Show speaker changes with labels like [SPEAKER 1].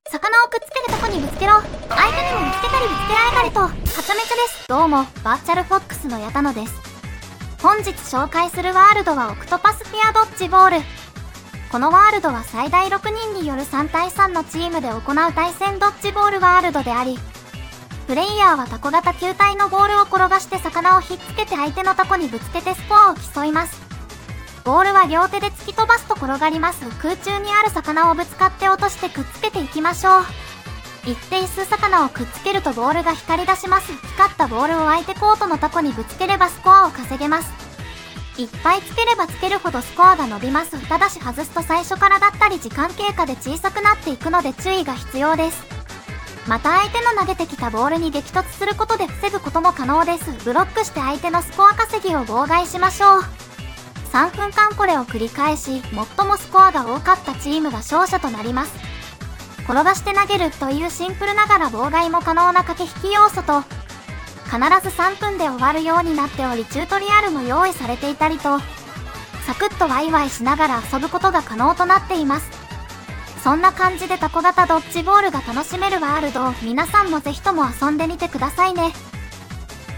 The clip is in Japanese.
[SPEAKER 1] 魚をくっつけるとこにぶつけろ。相手にも見つけたりぶつけられたりと、はちゃめちゃです。どうも、バーチャルフォックスの矢田野です。本日紹介するワールドはオクトパスフィアドッジボール。このワールドは最大6人による3対3のチームで行う対戦ドッジボールワールドであり、プレイヤーはタコ型球体のボールを転がして魚をひっつけて相手のタコにぶつけてスコアを競います。ボールは両手で突き飛ばすと転がります。空中にある魚をぶつかって落としてくっつけていきましょう。一定数魚をくっつけるとボールが光り出します。光ったボールを相手コートのタコにぶつければスコアを稼げます。いっぱいつければつけるほどスコアが伸びます。ただし外すと最初からだったり時間経過で小さくなっていくので注意が必要です。また相手の投げてきたボールに激突することで防ぐことも可能です。ブロックして相手のスコア稼ぎを妨害しましょう。3分間これを繰り返し、最もスコアが多かったチームが勝者となります。転がして投げるというシンプルながら妨害も可能な駆け引き要素と、必ず3分で終わるようになっておりチュートリアルも用意されていたりと、サクッとワイワイしながら遊ぶことが可能となっています。そんな感じでタコ型ドッジボールが楽しめるワールドを皆さんもぜひとも遊んでみてくださいね。